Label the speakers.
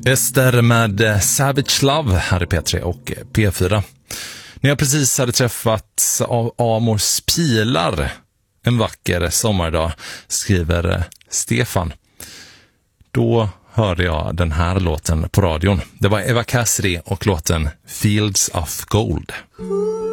Speaker 1: Ester med Savage Love här i P3 och P4. När jag precis hade träffat Amors pilar en vacker sommardag, skriver Stefan. Då hörde jag den här låten på radion. Det var Eva Cassidy och låten Fields of Gold.